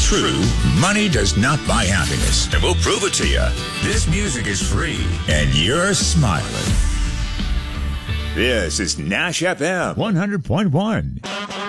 true, money does not buy happiness. And we'll prove it to you. This music is free, and you're smiling. This is Nash FM 100.1.